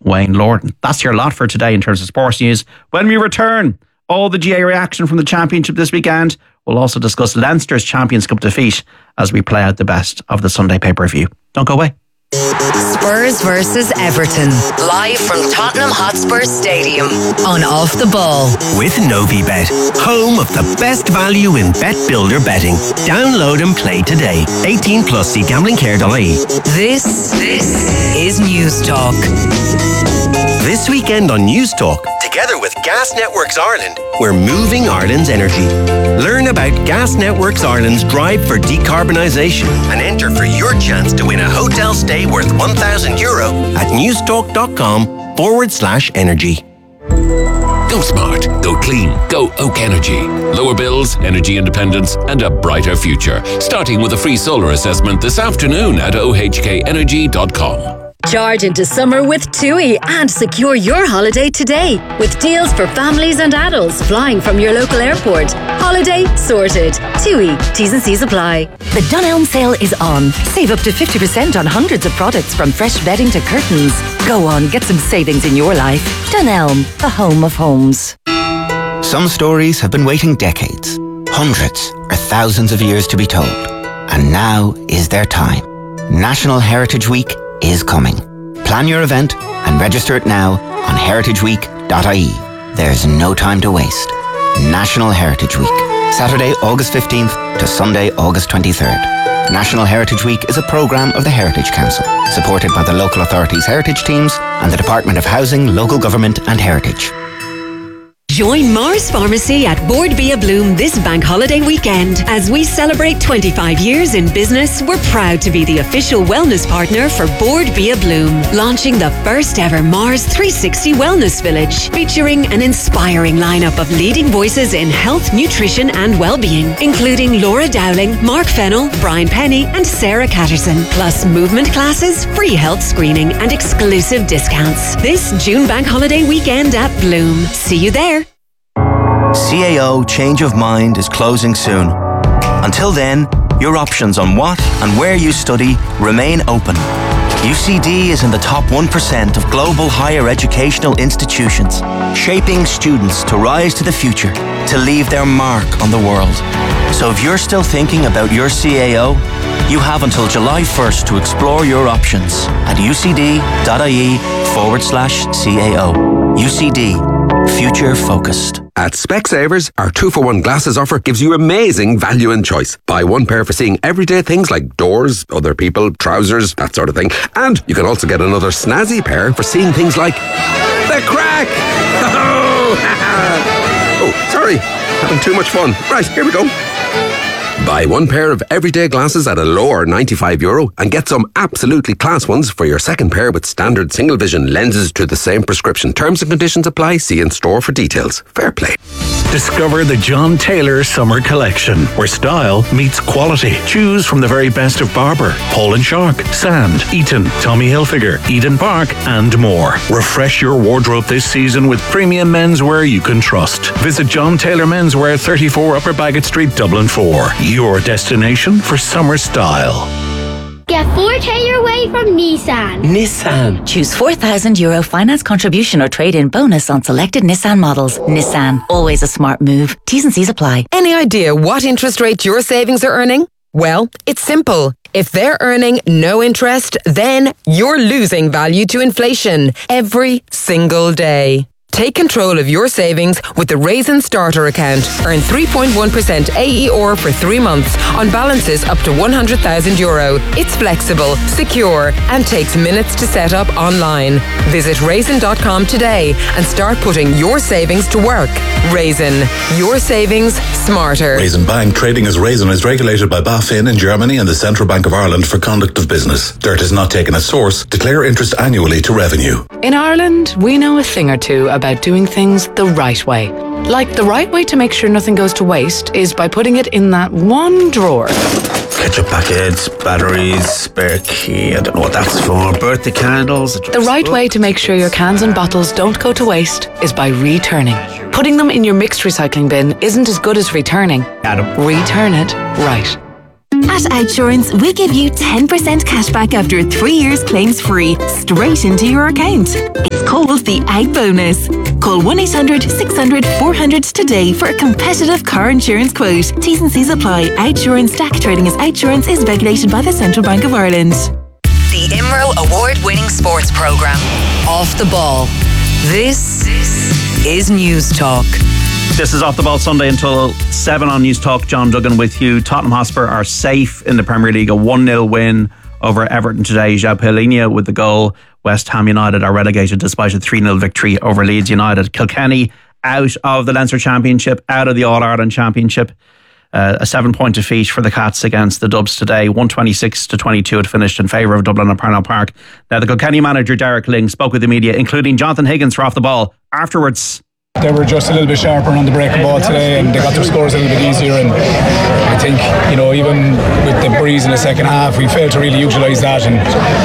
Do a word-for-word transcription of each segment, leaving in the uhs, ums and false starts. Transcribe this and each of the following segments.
Wayne Lordan. That's your lot for today in terms of sports news. When we return, all the G A A reaction from the Championship this weekend. We'll also discuss Leinster's Champions Cup defeat as we play out the best of the Sunday pay-per-view. Don't go away. Spurs versus Everton, live from Tottenham Hotspur Stadium on Off the Ball. With Novibet, home of the best value in bet builder betting. Download and play today. eighteen plus, see gambling care dot I E. This, this is News Talk. This weekend on News Talk, together with Gas Networks Ireland, we're moving Ireland's energy. Learn about Gas Networks Ireland's drive for decarbonisation and enter for your chance to win a hotel stay worth one thousand euro at newstalk.com forward slash energy. Go smart, go clean, go Oak Energy. Lower bills, energy independence and a brighter future. Starting with a free solar assessment this afternoon at o h k energy dot com. Charge into summer with TUI and secure your holiday today with deals for families and adults flying from your local airport. Holiday sorted. TUI. T's and C's apply. The Dunelm sale is on. Save up to fifty percent on hundreds of products from fresh bedding to curtains. Go on, get some savings in your life. Dunelm, the home of homes. Some stories have been waiting decades, hundreds or thousands of years to be told. And now is their time. National Heritage Week is coming. Plan your event and register it now on heritage week dot I E. There's no time to waste. National Heritage Week, Saturday, August fifteenth to Sunday, August twenty-third. National Heritage Week is a programme of the Heritage Council, supported by the local authorities' heritage teams and the Department of Housing, Local Government and Heritage. Join Mars Pharmacy at Board Bia Bloom this bank holiday weekend. As we celebrate twenty-five years in business, we're proud to be the official wellness partner for Board Bia Bloom, launching the first ever Mars three sixty Wellness Village, featuring an inspiring lineup of leading voices in health, nutrition and well-being, including Laura Dowling, Mark Fennell, Brian Penny and Sarah Catterson, plus movement classes, free health screening and exclusive discounts. This June bank holiday weekend at Bloom. See you there. C A O Change of Mind is closing soon. Until then, your options on what and where you study remain open. U C D is in the top one percent of global higher educational institutions, shaping students to rise to the future, to leave their mark on the world. So if you're still thinking about your C A O, you have until July first to explore your options at ucd.ie forward slash CAO. U C D, future focused. At Specsavers, our two for one glasses offer gives you amazing value and choice. Buy one pair for seeing everyday things like doors, other people, trousers, that sort of thing. And you can also get another snazzy pair for seeing things like the crack. Oh, sorry, having too much fun. Right, here we go. Buy one pair of everyday glasses at a lower ninety-five euro and get some absolutely class ones for your second pair with standard single vision lenses to the same prescription. Terms and conditions apply. See in store for details. Fair play. Discover the John Taylor Summer Collection, where style meets quality. Choose from the very best of Barber, Paul and Shark, Sand, Eton, Tommy Hilfiger, Eden Park, and more. Refresh your wardrobe this season with premium menswear you can trust. Visit John Taylor Menswear, thirty-four Upper Bagot Street, Dublin four. Your destination for summer style. Get four K your way from Nissan. Nissan. Choose four thousand euro finance contribution or trade-in bonus on selected Nissan models. Nissan. Always a smart move. T's and C's apply. Any idea what interest rate your savings are earning? Well, it's simple. If they're earning no interest, then you're losing value to inflation every single day. Take control of your savings with the Raisin Starter account. Earn three point one percent A E R for three months on balances up to one hundred thousand euro. It's flexible, secure, and takes minutes to set up online. Visit raisin dot com today and start putting your savings to work. Raisin, your savings smarter. Raisin Bank, trading as Raisin, is regulated by BaFin in Germany and the Central Bank of Ireland for conduct of business. Dirt is not taken as source. Declare interest annually to revenue. In Ireland, we know a thing or two about doing things the right way. Like the right way to make sure nothing goes to waste is by putting it in that one drawer. Ketchup packets, batteries, spare key, I don't know what that's for, birthday candles. The right way to make sure your cans and bottles don't go to waste is by returning. Putting them in your mixed recycling bin isn't as good as returning. Adam. Return it right. At Outsurance, we give you ten percent cashback after three years claims free, straight into your account. It's called the Ag Bonus. Call one eight hundred six hundred four hundred today for a competitive car insurance quote. T's and C's apply. Outsurance D A C Trading as Outsurance is regulated by the Central Bank of Ireland. The I M R O award-winning sports programme, Off the Ball. This is News Talk. This is Off the Ball Sunday until seven on News Talk. John Duggan with you. Tottenham Hotspur are safe in the Premier League. A one nil win over Everton today. João Palhinha with the goal. West Ham United are relegated despite a three nil victory over Leeds United. Kilkenny out of the Leinster Championship, out of the All-Ireland Championship. Uh, a seven-point defeat for the Cats against the Dubs today. one twenty-six to twenty-two it finished in favour of Dublin at Parnell Park. Now, the Kilkenny manager, Derek Ling, spoke with the media, including Jonathan Higgins for Off the Ball afterwards. They were just a little bit sharper on the breaking ball today, and they got their scores a little bit easier. And I think, you know, even with the breeze in the second half, we failed to really utilise that. And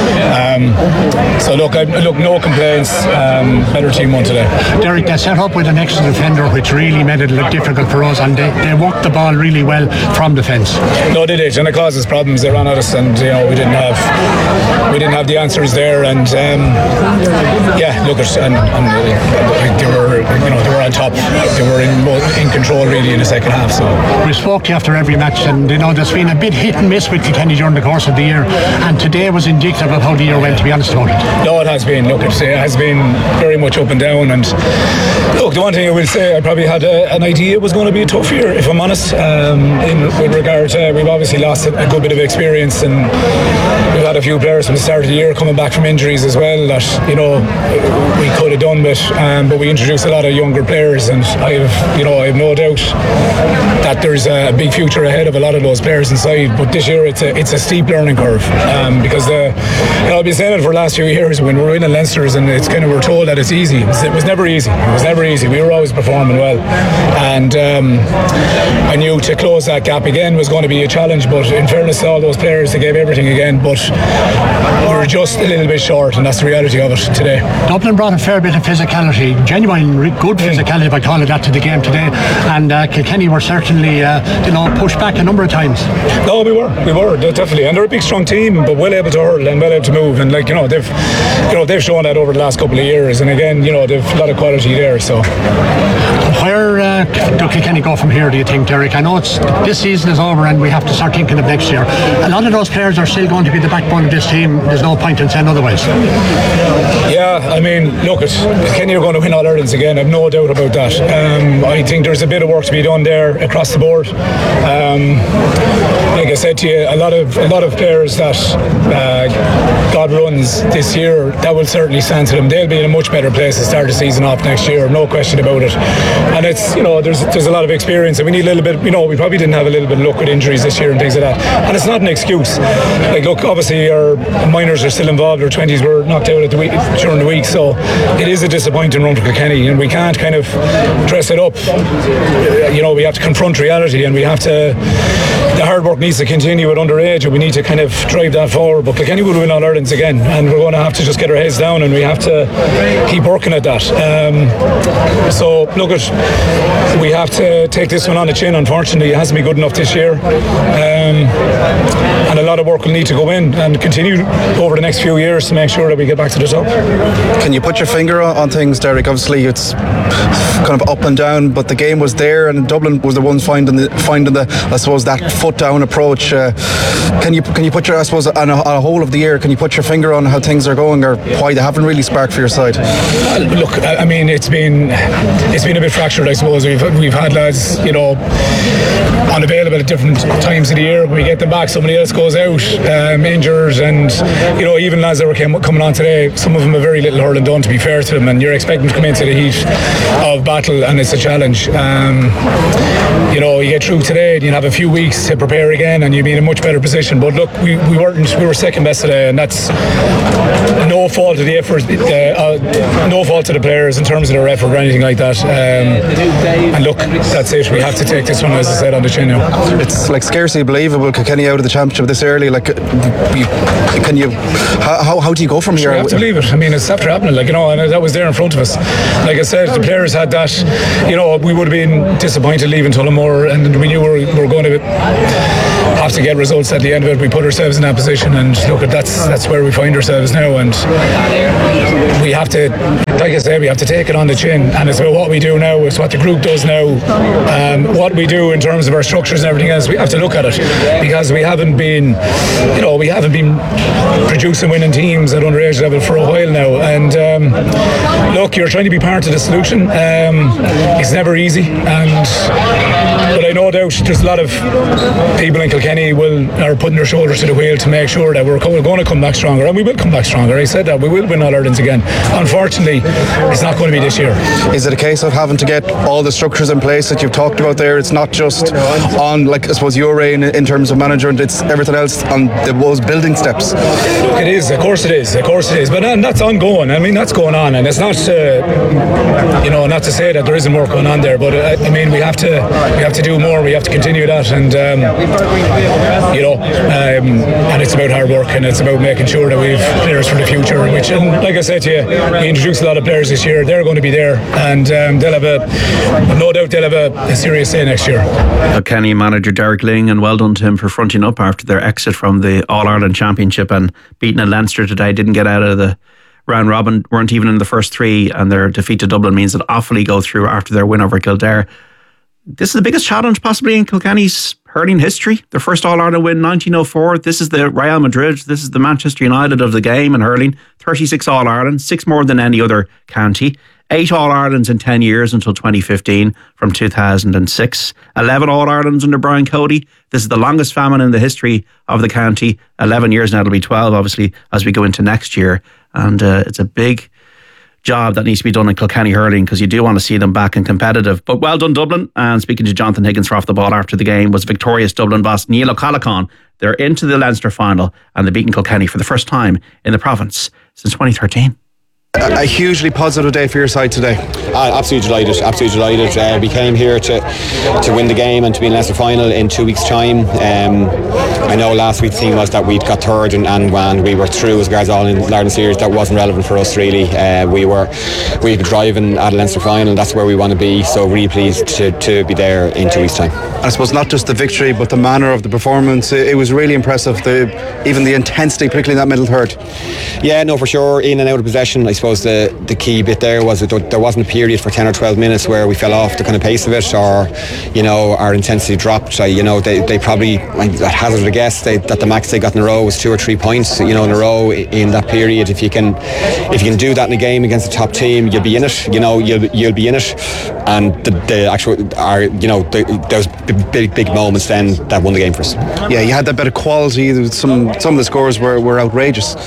um, so, look, I, look, no complaints. Um, better team won today. Derek, they set up with an extra defender, which really made it look difficult for us, and they, they worked the ball really well from defence. No, they did, and it caused us problems. They ran at us, and you know, we didn't have we didn't have the answers there. And um, yeah, look, and, and they were, you know. They were on top. They were in in control really in the second half. So we spoke to you after every match, and you know there's been a bit hit and miss with Kilkenny during the course of the year, and today was indicative of how the year went, to be honest about it. No, it has been. Look, it has been very much up and down. And look, the one thing I will say, I probably had a, an idea it was going to be a tough year, if I'm honest. Um, in with regard to, we've obviously lost a, a good bit of experience, and we've had a few players from the start of the year coming back from injuries as well that you know we could have done with, um, but we introduced a lot of young players, and I have, you know, I have no doubt that there's a big future ahead of a lot of those players inside. But this year, it's a it's a steep learning curve um, because the, you know, I've been saying it for the last few years when we're winning Leinsters, and it's kind of we're told that it's easy. It was, it was never easy. It was never easy. We were always performing well, and um, I knew to close that gap again was going to be a challenge. But in fairness to all those players, they gave everything again. But we were just a little bit short, and that's the reality of it today. Dublin brought a fair bit of physicality, genuine good physicality, if I call it that, to the game today, and uh, Kilkenny were certainly uh, you know pushed back a number of times. No, we were, we were definitely, and they're a big, strong team, but well able to hurl and well able to move, and like you know they've, you know they've shown that over the last couple of years, and again you know they've a lot of quality there. So, where uh, do Kilkenny go from here? Do you think, Derek? I know it's this season is over, and we have to start thinking of next year. A lot of those players are still going to be the backbone of this team. There's no point in saying otherwise. Yeah, I mean, look, at Kilkenny are going to win All Irelands again. I've no doubt about that. Um, I think there's a bit of work to be done there across the board. Um, like I said to you, a lot of a lot of players that uh, God runs this year, that will certainly stand to them. They'll be in a much better place to start the season off next year, no question about it. And it's, you know, there's there's a lot of experience, and we need a little bit. You know, we probably didn't have a little bit of luck with injuries this year and things like that. And it's not an excuse. Like, look, obviously our minors are still involved. Our twenties were knocked out at the week, during the week, so it is a disappointing run for Kilkenny, and we can't kind of dress it up. You know, we have to confront reality, and we have to. The hard work needs to continue at underage, and we need to kind of drive that forward. But Kilkenny will win All Irelands again, and we're going to have to just get our heads down, and we have to keep working at that. Um, so look, at we have to take this one on the chin. Unfortunately, it hasn't been good enough this year, um, and a lot of work will need to go in and continue over the next few years to make sure that we get back to the top. Can you put your finger on, on things, Derek? Obviously, it's kind of up and down, but the game was there, and Dublin was the ones finding the finding the I suppose that foot down approach. Uh, can you can you put your I suppose on a, on a whole of the year? Can you put your finger on how things are going, or why they haven't really sparked for your side? Look, I mean, it's been it's been a bit fractured, I suppose. We've we've had lads, you know, unavailable at different times of the year. When we get them back, somebody else goes out, um, injured, and you know, even lads that were came, coming on today, some of them have very little hurling done, to be fair to them, and you're expecting to come into the heat of battle, and it's a challenge. Um, you know, you get through today, and you have a few weeks to prepare again, and you'll be in a much better position. But look, we, we weren't we were second best today, and that's no fault of the effort, uh, uh, no fault to the players in terms of their effort or anything like that. Um, and look, that's it. We have to take this one, as I said, on the chin now. It's like scarcely believable, Kilkenny out of the championship this early. Like, can you? How how do you go from here? You have to believe it. I mean, it's after happening, like, you know, and that was there in front of us. Like I said, the players had that. You know, we would have been disappointed leaving Tullamore, and we knew we were, we were going to have to get results at the end of it. We put ourselves in that position, and look, that's that's where we find ourselves now, and we have to, like I said, we have to take it on the chin, and it's about what we do now. It's what the group does now. Um, what we do in terms of our structures and everything else, we have to look at it, because we haven't been, you know, we haven't been producing winning teams at underage level for a while now. And um, look, you're trying to be part of the solution. Um, it's never easy, and but I no doubt there's a lot of people in Kilkenny will are putting their shoulders to the wheel to make sure that we're, we're going to come back stronger, and we will come back stronger. I said that we will win All Irelands again. Unfortunately, it's not going to be this year. Is it a case of having to get all the structures in place that you've talked about there? It's not just on, like, I suppose, your reign in terms of management, it's everything else on those building steps. Look, it is, of course it is, of course it is, but uh, that's ongoing. I mean, that's going on, and it's not, uh, you know, not to say that there isn't work going on there, but uh, I mean, we have to, we have to do more. We have to continue that, and um, you know, um, and it's about hard work, and it's about making sure that we've players for the future. Which, and like I said to you, we introduced a lot of players this year. They're going to be there, and um, they'll have a, no doubt, they'll have a, a serious say next year. Kenny manager Derek Ling, and well done to him for fronting up after their exit from the All Ireland Championship and beating a Leinster today. Didn't get out of the round robin, weren't even in the first three, and their defeat to Dublin means that Offaly go through after their win over Kildare. This is the biggest challenge possibly in Kilkenny's hurling history. Their first All Ireland win, nineteen oh four. This is the Real Madrid. This is the Manchester United of the game in hurling. thirty-six All Ireland, six more than any other county. Eight All Irelands in ten years until twenty fifteen, from two thousand six. eleven All Irelands under Brian Cody. This is the longest famine in the history of the county. eleven years now, it'll be twelve, obviously, as we go into next year. And uh, it's a big job that needs to be done in Kilkenny hurling, because you do want to see them back and competitive. But well done, Dublin. And speaking to Jonathan Higgins for Off the Ball after the game was victorious Dublin boss Neil O'Callaghan. They're into the Leinster final, and they've beaten Kilkenny for the first time in the province since twenty thirteen. A, a hugely positive day for your side today. Uh, absolutely delighted, absolutely delighted. Uh, we came here to to win the game and to be in Leinster final in two weeks' time. Um, I know last week's team was that we'd got third and, and when we were through as regards All Ireland series, that wasn't relevant for us really. Uh, we were we were driving at a Leinster final. That's where we want to be. So really pleased to, to be there in two weeks' time. I suppose not just the victory, but the manner of the performance. It, it was really impressive. The even the intensity, particularly in that middle third. Yeah, no, for sure. In and out of possession. I suppose the the key bit there was that there wasn't a period for ten or twelve minutes where we fell off the kind of pace of it, or you know, our intensity dropped. You know, they, they probably, I hazard a guess, they, that the max they got in a row was two or three points, you know, in a row in that period. If you can if you can do that in a game against a top team, you'll be in it. You know, you'll you'll be in it. And the, the actual are you know the, those big big moments then that won the game for us. Yeah, you had that bit of quality. Some some of the scores were, were outrageous.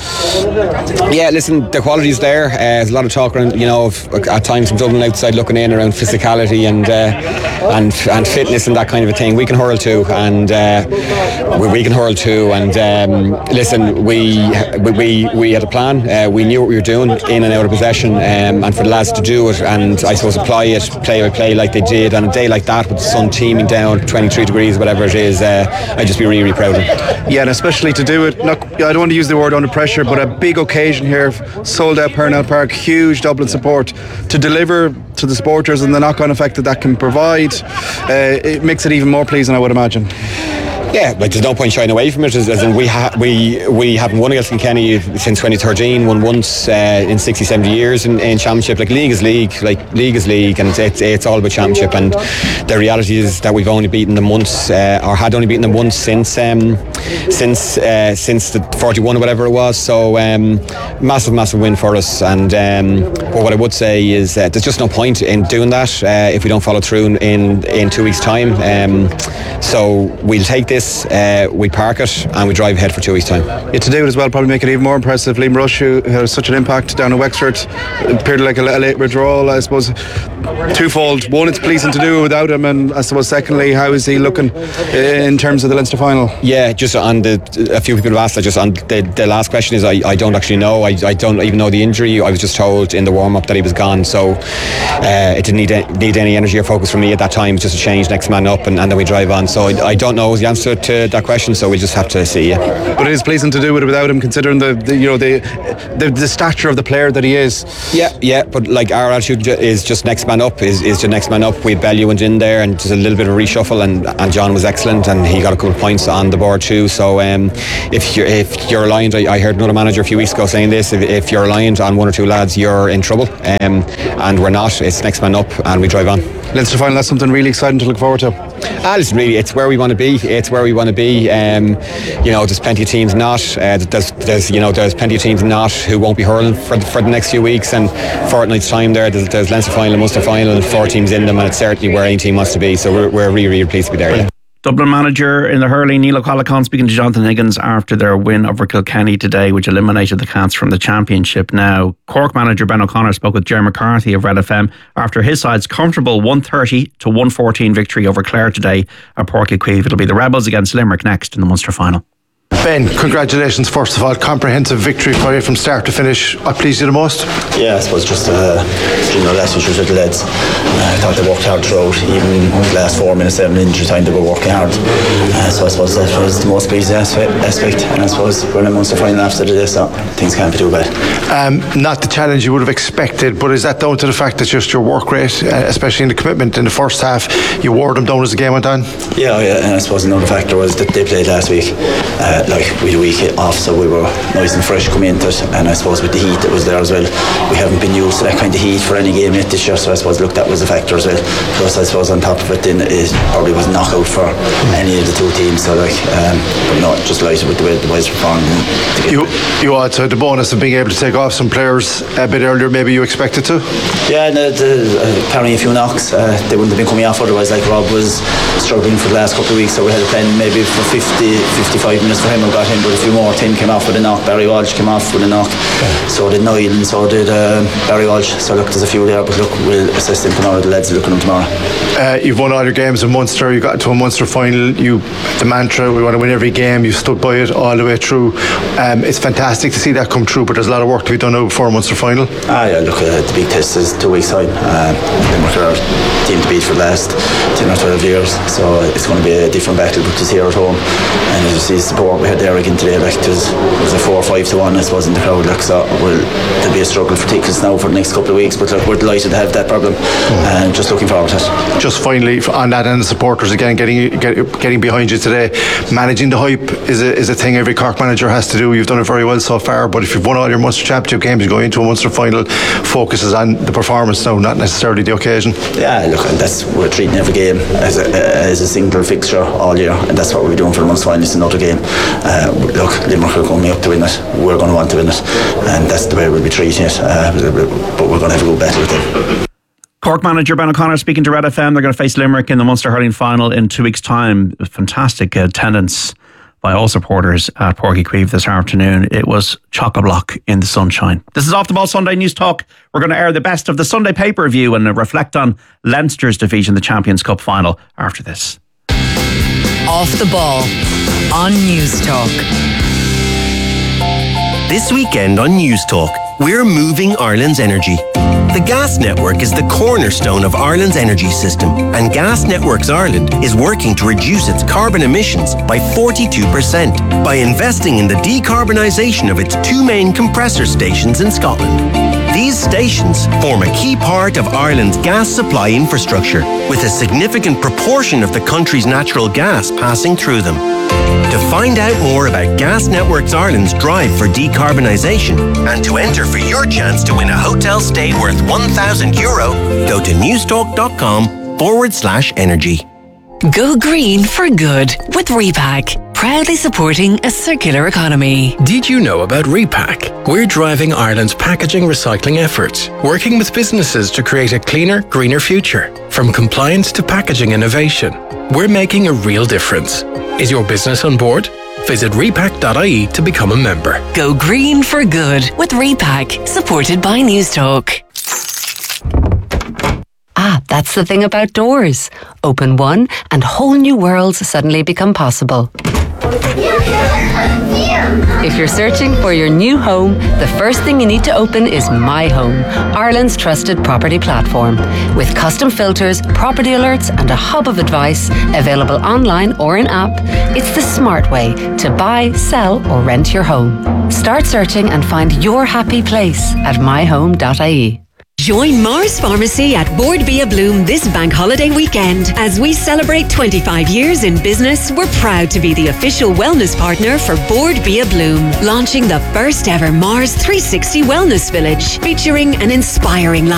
Yeah, listen, the quality is there. Uh, there's a lot of talk around, you know, of, at times from Dublin outside looking in around physicality and uh, and and fitness and that kind of a thing. We can hurl too, and uh, we, we can hurl too. And um, listen, we we we had a plan. Uh, we knew what we were doing in and out of possession, um, and for the lads to do it, and I suppose apply it play by play like they did on a day like that with the sun teeming down twenty-three degrees, whatever it is. Uh, I'd just be really, really proud of them. Yeah, and especially to do it. Look, I don't want to use the word under pressure, but a big occasion here, sold out Parnell Park, huge Dublin support to deliver to the supporters and the knock-on effect that that can provide. Uh, it makes it even more pleasing, I would imagine. Yeah, like there's no point shying away from it. As, as in we ha- we we haven't won against Kilkenny since twenty thirteen. Won once uh, in sixty, seventy years in, in championship. Like league is league, like league is league, and it's it's all about championship. And the reality is that we've only beaten them once, uh, or had only beaten them once since um, since uh, since the forty-one or whatever it was. So um, massive, massive win for us. And um, but what I would say is uh, there's just no point in doing that uh, if we don't follow through in in two weeks' time. Um, so we'll take this. Uh, we park it and we drive ahead for two weeks' time. Yeah, to do it as well, probably make it even more impressive. Liam Rush, who has such an impact down in Wexford, appeared like a, a late withdrawal, I suppose. Twofold. One, it's pleasing to do without him, and I suppose secondly, how is he looking in terms of the Leinster final? Yeah, just on the a few people have asked that. Just on the, the last question is I, I don't actually know. I, I don't even know the injury. I was just told in the warm up that he was gone, so uh, it didn't need need any energy or focus from me at that time. It's just a change, next man up, and, and then we drive on. So I, I don't know is the answer to, to that question, so we just have to see. Yeah. But it is pleasing to do it without him, considering the, the you know the, the the stature of the player that he is. Yeah, yeah. But like our attitude is just next man up. Is is the next man up. We had Bellew went in there and just a little bit of reshuffle, and, and John was excellent, and he got a couple of points on the board too. So um, if you're if you're reliant, I, I heard another manager a few weeks ago saying this. If, if you're reliant on one or two lads, you're in trouble. Um, and we're not. It's next man up, and we drive on. Leinster final, that's something really exciting to look forward to. Ah, listen, really, it's where we want to be. It's where we want to be. Um, you know, there's plenty of teams not. Uh, there's, there's, you know, there's plenty of teams not who won't be hurling for the, for the next few weeks. And fortnight's time there, there's, there's Leinster final, and Munster final, and four teams in them, and it's certainly where any team wants to be. So we're, we're really, really pleased to be there. Yeah. Dublin manager in the hurling, Neil O'Callaghan, speaking to Jonathan Higgins after their win over Kilkenny today, which eliminated the Cats from the championship. Now, Cork manager Ben O'Connor spoke with Ger McCarthy of Red F M after his side's comfortable one thirty to one fourteen victory over Clare today at Páirc Uí Chaoimh. It'll be the Rebels against Limerick next in the Munster final. Ben, congratulations first of all, comprehensive victory for you from start to finish. What pleased you the most? Yeah, I suppose just uh, you know, last week with the lads, uh, I thought they worked hard throughout, even the last four minutes, seven injury time they were working hard, uh, so I suppose that was the most pleasing aspect, and I suppose we're in a Munster final after this, so things can't be too bad. Um, not the challenge you would have expected, but is that down to the fact that just your work rate, uh, especially in the commitment in the first half, you wore them down as the game went on? Yeah, yeah, and I suppose another factor was that they played last week. Uh, like we had a week off, so we were nice and fresh coming into it, and I suppose with the heat that was there as well, we haven't been used to that kind of heat for any game yet this year, so I suppose look, that was a factor as well. Plus I suppose on top of it then it probably was a knockout for any of the two teams, so like um, but no, just delighted with the way the boys performed. You, you also had the bonus of being able to take off some players a bit earlier maybe you expected to? Yeah, the, the, uh, carrying a few knocks, uh, they wouldn't have been coming off otherwise. Like Rob was struggling for the last couple of weeks, so we had a plan maybe for fifty, fifty-five minutes for him, we got him, but a few more. Tim came off with a knock, Barry Walsh came off with a knock, so did Niall, and so did uh, Barry Walsh, so look, there's a few there, but look, we'll assist them tomorrow. The lads are looking at them tomorrow. Uh, you've won all your games in Munster, you got to a Munster final, you the mantra, we want to win every game, you stood by it all the way through. Um, it's fantastic to see that come true, but there's a lot of work to be done now before a Munster final. Ah yeah, look, uh, the big test is two weeks time. Uh, Limerick are our team to beat for the last ten or twelve years, so it's going to be a different battle, but it's here at home, and as you see the support we had there again today, like it was, it was a four or five to one I suppose in the crowd, like, so we'll, there'll be a struggle for tickets now for the next couple of weeks, but look, we're delighted to have that problem, and just looking forward to it. Just finally on that end, the supporters again getting get, getting behind you today, managing the hype is a, is a thing every Cork manager has to do. You've done it very well so far, but if you've won all your Munster Championship games, you go into a Munster final, focuses on the performance now, not necessarily the occasion. Yeah, look, and that's, we're treating every game as a, as a single fixture all year, and that's what we're doing for the Munster final. It's another game. Uh, look, Limerick are going up to win it, we're going to want to win it, and that's the way we'll be treating it, uh, but we're going to have a good battle with them. Cork manager Ben O'Connor speaking to Red F M. They're going to face Limerick in the Munster hurling final in two weeks' time. Fantastic attendance by all supporters at Páirc Uí Chaoimh this afternoon. It was chock-a-block in the sunshine. This is Off the Ball Sunday News Talk. We're going to air the best of the Sunday pay-per-view and reflect on Leinster's defeat in the Champions Cup final after this. Off the Ball on News Talk. This weekend on News Talk, we're moving Ireland's energy. The Gas Network is the cornerstone of Ireland's energy system, and Gas Networks Ireland is working to reduce its carbon emissions by forty-two percent by investing in the decarbonisation of its two main compressor stations in Scotland. These stations form a key part of Ireland's gas supply infrastructure, with a significant proportion of the country's natural gas passing through them. To find out more about Gas Networks Ireland's drive for decarbonisation and to enter for your chance to win a hotel stay worth one thousand euro, go to newstalk.com forward slash energy. Go green for good with Repack, proudly supporting a circular economy. Did you know about Repack? We're driving Ireland's packaging recycling efforts, working with businesses to create a cleaner, greener future. From compliance to packaging innovation, we're making a real difference. Is your business on board? Visit repack dot I E to become a member. Go green for good with Repack, supported by News Talk. Ah, that's the thing about doors. Open one and whole new worlds suddenly become possible. If you're searching for your new home, the first thing you need to open is My Home, Ireland's trusted property platform. With custom filters, property alerts and a hub of advice available online or in app, it's the smart way to buy, sell or rent your home. Start searching and find your happy place at my home dot I E. Join Mars Pharmacy at Board Bia Bloom this bank holiday weekend. As we celebrate twenty-five years in business, we're proud to be the official wellness partner for Board Bia Bloom, launching the first ever Mars three sixty Wellness Village, featuring an inspiring